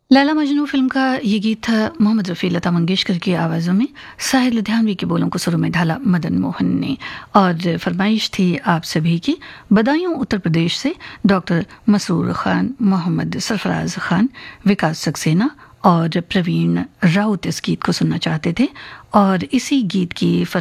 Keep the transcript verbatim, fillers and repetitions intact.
Laila Majnu film का ये गीत था मोहम्मद रफ़ी लता मंगेशकर की आवाज़ों में। साहिर लुधियानवी के बोलों को सुरों में ढाला मदन मोहन ने। और फरमाइश थी आप सभी की बदायूं उत्तर प्रदेश से डॉक्टर मसरूर खान, मोहम्मद सरफराज खान, विकास सक्सेना और प्रवीण राउत इस गीत को सुनना चाहते थे। और इसी गीत की